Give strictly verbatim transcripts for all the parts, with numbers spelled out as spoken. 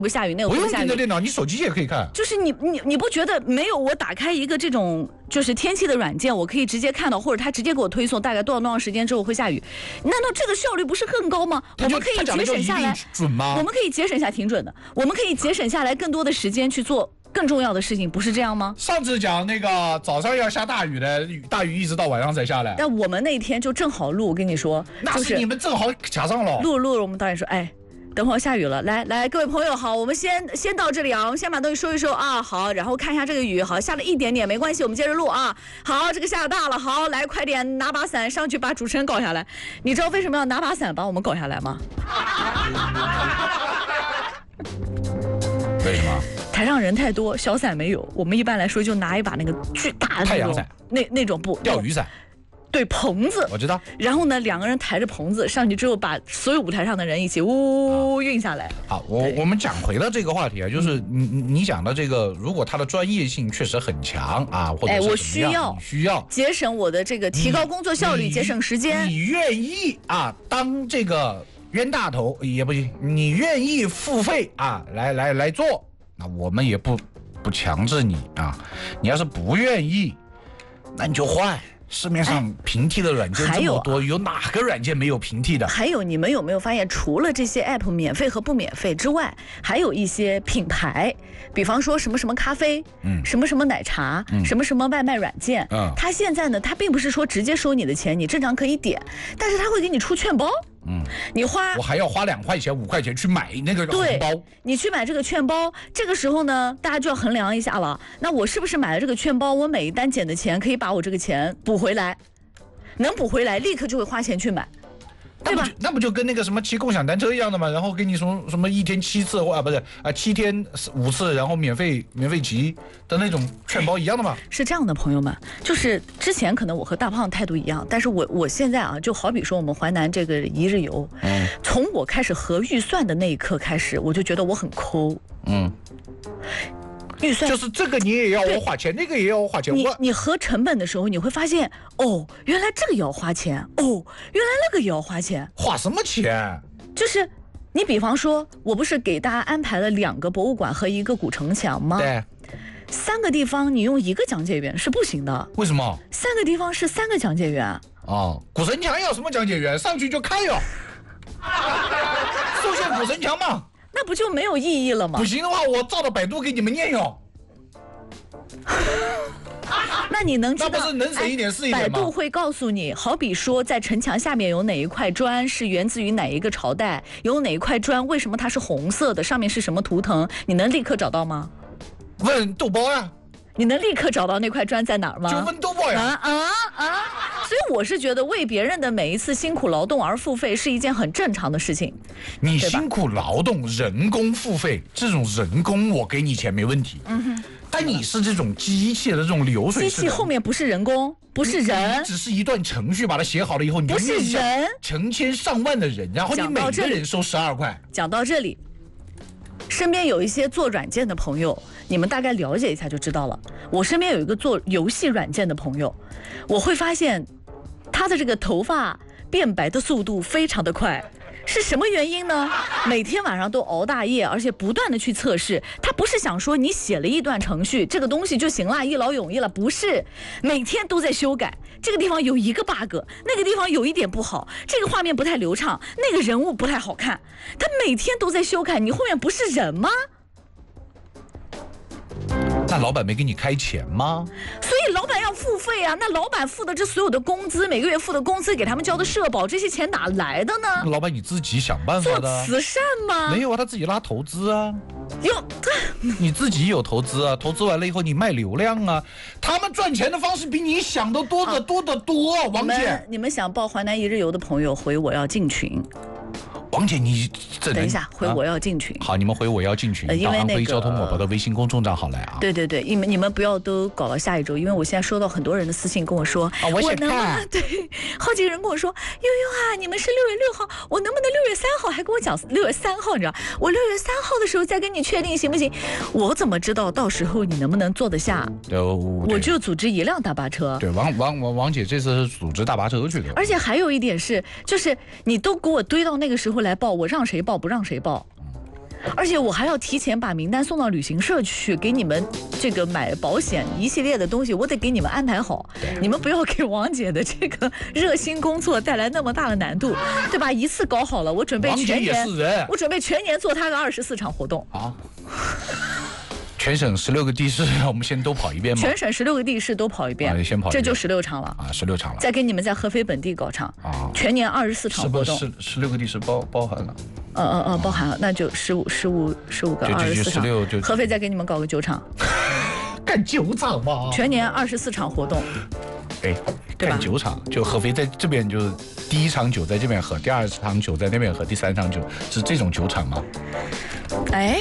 会下雨，那个会不不会下雨。 用盯着电脑，你手机也可以看。 就是你你你不觉得没有我打开一个这种就是天气的软件，我可以直接看到，或者它直接给我推送大概多少多长时间之后会下雨？难道这个效率不是更高吗？我们可以节省下来， 准吗？ 我们可以节省下，挺准的。我们可以节省下来更多的时间去做更重要的事情，不是这样吗？ 上次讲那个早上要下大雨的，大雨一直到晚上才下来。 但我们那天就正好录，我跟你说， 那是你们正好卡上了。 录录，我们导演说，哎。等会儿下雨了，来来，各位朋友好，我们先先到这里啊，我们先把东西收一收啊，好，然后看一下这个雨，好，下了一点点没关系，我们接着录啊，好，这个下大了，好，来快点拿把伞上去把主持人搞下来，你知道为什么要拿把伞把我们搞下来吗？ 为什么？ 台上人太多，小伞没有，我们一般来说就拿一把那个巨大的太阳伞， 那那种不钓鱼伞。 对，棚子我知道。 然后呢，两个人抬着棚子上去之后，把所有舞台上的人一起呜、啊、运下来。 好，我我们讲回了这个话题啊，就是你你讲的这个，如果他的专业性确实很强啊，或者是哎，我需要需要节省我的这个提高工作效率，节省时间。 你愿意啊，当这个冤大头也不行，你愿意付费啊，来来来做，那我们也不不强制你啊。你要是不愿意，那你就换。市面上平替的软件这么多，哎有，啊、有哪个软件没有平替的？ 还有，你们有没有发现，除了这些 app 免费和不免费之外，还有一些品牌，比方说什么什么咖啡，嗯，什么什么奶茶，嗯，什么什么外卖软件，嗯，它现在呢，它并不是说直接收你的钱，你正常可以点，但是它会给你出券包。嗯，你花我还要花两块钱、五块钱去买那个红包。 你去买这个券包，这个时候呢，大家就要衡量一下了。那我是不是买了这个券包，我每一单减的钱可以把我这个钱补回来？能补回来，立刻就会花钱去买。对吧？ 那不就跟那个什么骑共享单车一样的吗？然后给你说什么一天七次或啊不是啊七天五次，然后免费免费骑的那种券包一样的吗？ 是这样的，朋友们，就是之前可能我和大胖态度一样，但是我我现在啊，就好比说我们淮南这个一日游，嗯，从我开始核预算的那一刻开始，我就觉得我很抠，嗯。预算就是这个你也要我花钱，那个也要我花钱。 你你核成本的时候，你会发现哦，原来这个也要花钱，哦，原来那个也要花钱。 花什么钱？ 就是你比方说，我不是给大家安排了两个博物馆和一个古城墙吗？ 对。 三个地方你用一个讲解员是不行的。 为什么？ 三个地方是三个讲解员。 哦，古城墙有什么讲解员？上去就看哟。受限古城墙嘛。 那不就没有意义了吗？ 不行的话，我照着百度给你们念哟。 那你能知道？ 那不是能省一点是一点吗？ 百度会告诉你，好比说在城墙下面有哪一块砖是源自于哪一个朝代，有哪一块砖为什么它是红色的，上面是什么图腾，你能立刻找到吗？ 问豆包呀。 你能立刻找到那块砖在哪儿吗？ 就问豆包呀。 啊啊啊！所以我是觉得为别人的每一次辛苦劳动而付费是一件很正常的事情。 你辛苦劳动，人工付费，这种人工我给你钱没问题。嗯哼。但你是这种机器的这种流水式的， 机器后面不是人工，不是人， 只是一段程序把它写好了以后，你就不是人， 成千上万的人，然后你每个人收十二块。 讲到这里。身边有一些做软件的朋友，你们大概了解一下就知道了。我身边有一个做游戏软件的朋友，我会发现他的这个头发变白的速度非常的快。是什么原因呢？每天晚上都熬大夜，而且不断的去测试。他不是想说你写了一段程序，这个东西就行了，一劳永逸了，不是，每天都在修改。这个地方有一个 bug， 那个地方有一点不好，这个画面不太流畅，那个人物不太好看，他每天都在修改。你后面不是人吗？ 那老板没给你开钱吗？ 所以老板要付费啊！那老板付的这所有的工资，每个月付的工资，给他们交的社保，这些钱哪来的呢？ 老板你自己想办法的。 做慈善吗？ 没有啊，他自己拉投资啊。 有， 你自己有投资啊，投资完了以后你卖流量啊。他们赚钱的方式比你想的多得多得多，啊、王姐。 你们你们想报淮南一日游的朋友回我要进群。 王姐，你等一下回我要进群、 啊。好，你们回我要进群， 呃、因为到安徽那个交通广播的微信公众账号来啊。 对对对，你们你们不要都搞到下一周，因为我现在收到很多人的私信跟我说， 啊、我想看。 对，好几个人跟我说，悠悠啊，你们是六月六号，我能不能六月三号？还跟我讲六月三号，你知道，我六月三号的时候再跟你确定行不行？我怎么知道到时候你能不能坐得下？ 呃， 我就组织一辆大巴车。 对，王王王王姐这次是组织大巴车去的。 而且还有一点是，就是你都给我堆到那个时候来报，我让谁报不让谁报。 而且我还要提前把名单送到旅行社去，给你们这个买保险一系列的东西，我得给你们安排好。你们不要给王姐的这个热心工作带来那么大的难度，对吧？一次搞好了，我准备全年，我准备全年做他个二十四场活动啊。全省十六个地市，我们先都跑一遍吗？ 全省十六个地市都跑一遍， 啊、先跑一遍， 这就十六场了啊，十六场了。 再给你们在合肥本地搞场啊，全年二十四场活动， 十十六个地市包包含了。 嗯嗯嗯，包含了，那就十五十五十五个二十四场，合肥再给你们搞个九场， 干九场嘛， 全年二十四场活动。 哎，干九场，就合肥在这边就是第一场酒在这边喝，第二场酒在那边喝，第三场酒是这种酒场吗？ 哎。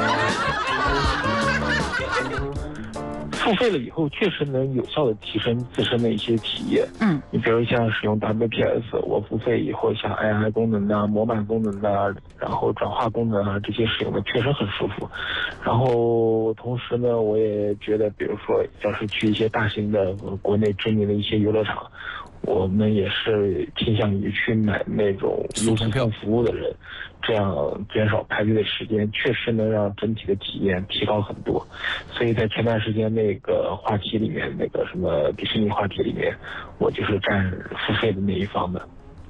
付费了以后，确实能有效的提升自身的一些体验。 嗯， 你比如像使用 W P S， 我付费以后，像 A I 功能啊、模板功能啊，然后转化功能啊，这些使用的确实很舒服。然后同时呢，我也觉得，比如说，要是去一些大型的国内知名的一些游乐场，我们也是倾向于去买那种优先票服务的人，这样减少排队的时间，确实能让整体的体验提高很多。所以在前段时间那个话题里面，那个什么迪士尼话题里面，我就是占付费的那一方的。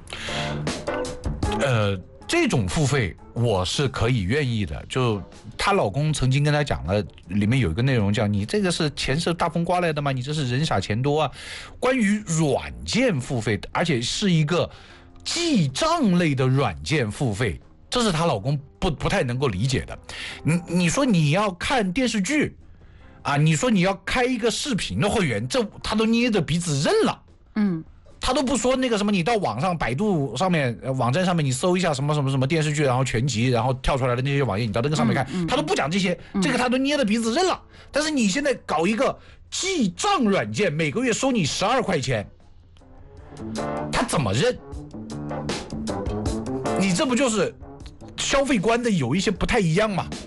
呃，这种付费我是可以愿意的。就她老公曾经跟她讲了，里面有一个内容叫你这个是钱是大风刮来的吗？你这是人傻钱多啊。关于软件付费，而且是一个记账类的软件付费，这是她老公不不太能够理解的。你你说你要看电视剧啊，你说你要开一个视频的会员，这他都捏着鼻子认了。 嗯。 他都不说那个什么，你到网上百度上面、呃、网站上面你搜一下什么什么什么电视剧，然后全集，然后跳出来的那些网页，你到那个上面看，嗯嗯、他都不讲这些，嗯、这个他都捏着鼻子认了。但是你现在搞一个记账软件，每个月收你十二块钱，他怎么认？你这不就是消费观的有一些不太一样吗？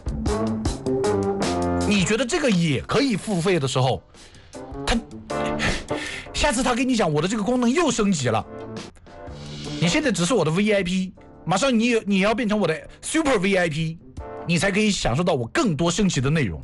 你觉得这个也可以付费的时候，他。下次他跟你讲我的这个功能又升级了，你现在只是我的 V I P， 马上你你要变成我的 Super V I P， 你才可以享受到我更多升级的内容。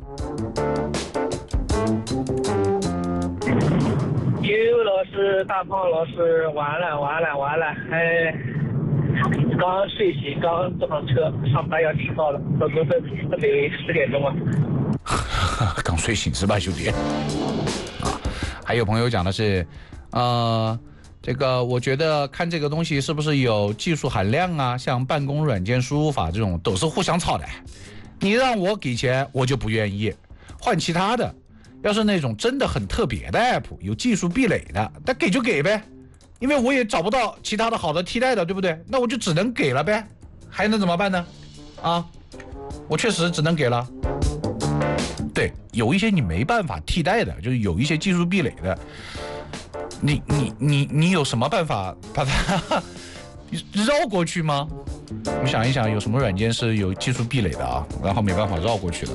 刘老师、大胖老师，完了完了完了，哎，刚睡醒，刚坐上车，上班要迟到了，到公司得十点钟啊。 刚睡醒是吧，兄弟？还有朋友讲的是，呃，这个我觉得看这个东西是不是有技术含量啊？像办公软件、输入法这种都是互相抄的。你让我给钱，我就不愿意，换其他的。要是那种真的很特别的 app， 有技术壁垒的，那给就给呗，因为我也找不到其他的好的替代的，对不对？那我就只能给了呗，还能怎么办呢？啊，我确实只能给了。对，有一些你没办法替代的，就是有一些技术壁垒的，你你你你有什么办法把它绕过去吗？我想一想，有什么软件是有技术壁垒的啊，然后没办法绕过去的？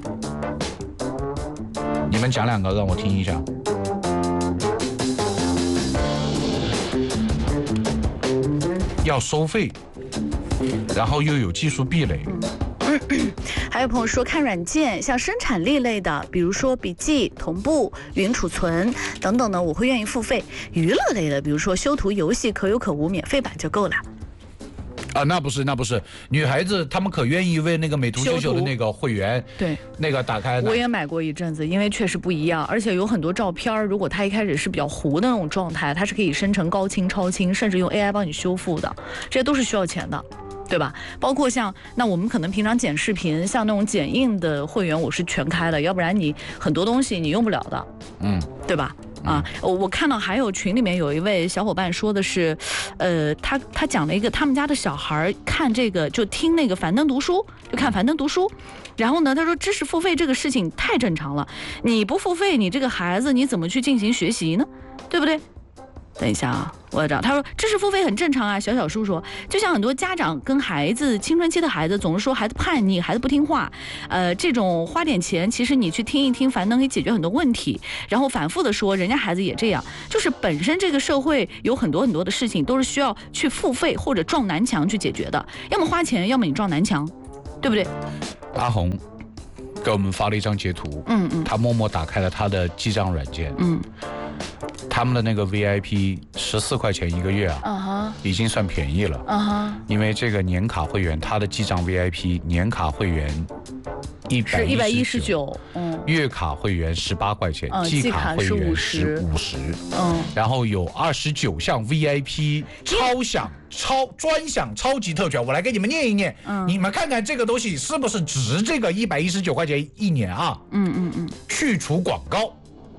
你们讲两个让我听一下。要收费，然后又有技术壁垒。 还有朋友说，看软件像生产力类的，比如说笔记、同步、云储存等等呢，我会愿意付费。娱乐类的，比如说修图、游戏，可有可无，免费版就够了。 啊，那不是，那不是，女孩子她们可愿意为那个美图秀秀的那个会员， 对， 那个打开的。 我也买过一阵子，因为确实不一样，而且有很多照片，如果它一开始是比较糊的那种状态，它是可以生成高清、超清，甚至用 A I 帮你修复的，这些都是需要钱的。对吧？包括像那我们可能平常剪视频，像那种剪映的会员，我是全开的，要不然你很多东西你用不了的， 嗯， 对吧？啊，我我看到还有群里面有一位小伙伴说的是，呃，他他讲了一个他们家的小孩看这个就听那个樊登读书，就看樊登读书，然后呢，他说知识付费这个事情太正常了，你不付费，你这个孩子你怎么去进行学习呢？对不对？等一下啊，我要找。他说知识付费很正常啊。小小叔说，就像很多家长跟孩子青春期的孩子总是说孩子叛逆，孩子不听话，呃，这种花点钱，其实你去听一听，樊登可以解决很多问题。然后反复的说，人家孩子也这样，就是本身这个社会有很多很多的事情都是需要去付费或者撞南墙去解决的，要么花钱，要么你撞南墙。 对不对？ 阿红给我们发了一张截图， 嗯嗯， 他默默打开了他的记账软件， 嗯， 他们的那个 V I P 十四块钱一个月啊， 啊哈， 已经算便宜了， 啊哈， 因为这个年卡会员，他的记账 V I P 年卡会员一百是一百一十九，嗯， 月卡会员十八块钱， 嗯季卡会员是五五十， 嗯， 然后有二十九项 V I P 超享超专享超级特权，我来给你们念一念， 嗯， 你们看看这个东西是不是值这个一百一十九块钱一年啊？ 嗯嗯嗯， 去除广告，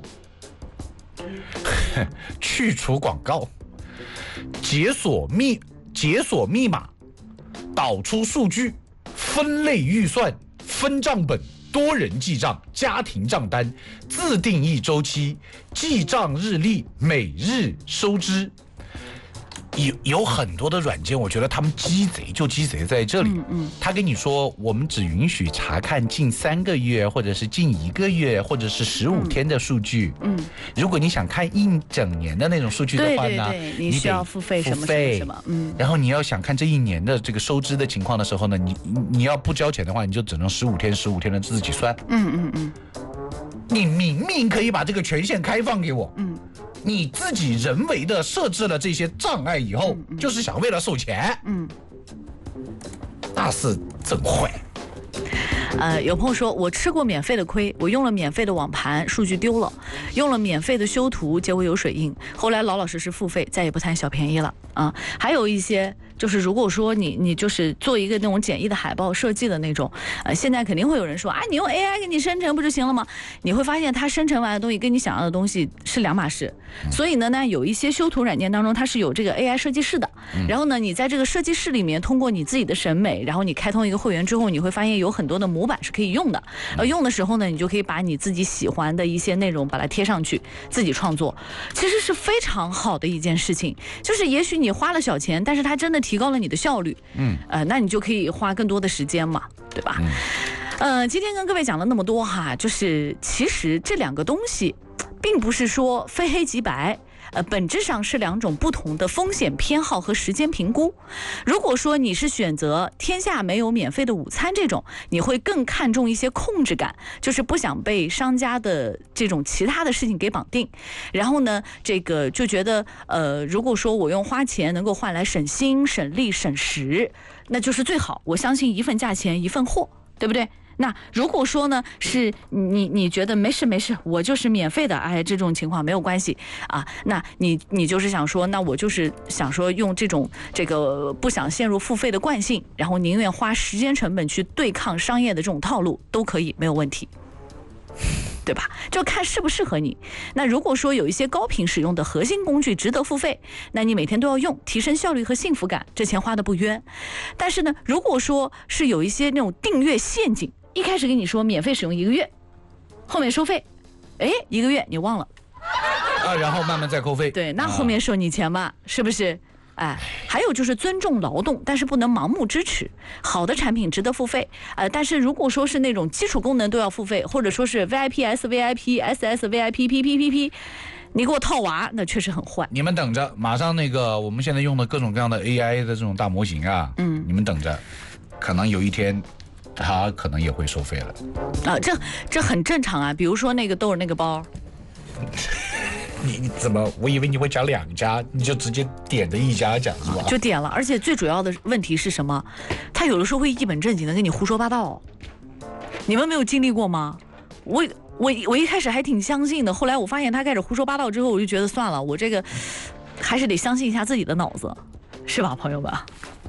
去除广告，解锁密解锁密码，导出数据，分类预算，分账本，多人记账，家庭账单，自定义周期，记账日历，每日收支。有有很多的软件，我觉得他们鸡贼就鸡贼在这里。 嗯嗯， 他跟你说，我们只允许查看近三个月，或者是近一个月，或者是十五天的数据。嗯，如果你想看一整年的那种数据的话呢， 对对对，你需要付费什么什么什么。嗯， 然后你要想看这一年的这个收支的情况的时候呢，你你要不交钱的话，你就只能十五天十五天的自己算。 嗯嗯嗯， 你明明可以把这个权限开放给我。 嗯。 你自己人为的设置了这些障碍以后，嗯嗯、就是想为了收钱，嗯，那是真坏。 呃，有朋友说，我吃过免费的亏，我用了免费的网盘，数据丢了；用了免费的修图，结果有水印。后来老老实实付费，再也不贪小便宜了啊。还有一些。就是如果说你你就是做一个那种简易的海报设计的那种，呃，现在肯定会有人说啊，你用 A I 给你生成不就行了吗？你会发现它生成完的东西跟你想要的东西是两码事。所以呢，那有一些修图软件当中它是有这个 A I 设计室的，然后呢，你在这个设计室里面通过你自己的审美，然后你开通一个会员之后，你会发现有很多的模板是可以用的。呃，用的时候呢，你就可以把你自己喜欢的一些内容把它贴上去，自己创作，其实是非常好的一件事情。就是也许你花了小钱，但是它真的提高了你的效率，嗯，呃，那你就可以花更多的时间嘛，对吧？嗯，呃，今天跟各位讲了那么多哈，就是其实这两个东西，并不是说非黑即白。呃，本质上是两种不同的风险偏好和时间评估。如果说你是选择天下没有免费的午餐这种，你会更看重一些控制感，就是不想被商家的这种其他的事情给绑定。然后呢，这个就觉得，呃，如果说我用花钱能够换来省心、省力、省时，那就是最好。我相信一份价钱一份货，对不对？那如果说呢，是你你觉得没事没事，我就是免费的，哎，这种情况没有关系啊。那你你就是想说，那我就是想说用这种这个不想陷入付费的惯性，然后宁愿花时间成本去对抗商业的这种套路，都可以没有问题。对吧？就看适不适合你。那如果说有一些高频使用的核心工具值得付费，那你每天都要用，提升效率和幸福感，这钱花的不冤。但是呢，如果说是有一些那种订阅陷阱，一开始跟你说免费使用一个月，后面收费，哎，一个月你忘了啊，然后慢慢再扣费。 对，那后面收你钱吧，是不是？哎，还有就是尊重劳动，但是不能盲目支持。好的产品值得付费，呃，但是如果说是那种基础功能都要付费，或者说是 V I P S V I P S S V I P P P P P， 你给我套娃，那确实很坏。 你们等着，马上那个我们现在用的各种各样的 A I 的这种大模型啊，嗯，你们等着，可能有一天它可能也会收费了。 啊，这这很正常啊。比如说那个豆儿那个包。 你你怎么？我以为你会讲两家，你就直接点着一家讲是吧？ 就点了，而且最主要的问题是什么？他有的时候会一本正经的跟你胡说八道，你们没有经历过吗？我我我一开始还挺相信的，后来我发现他开始胡说八道之后，我就觉得算了，我这个还是得相信一下自己的脑子，是吧，朋友们？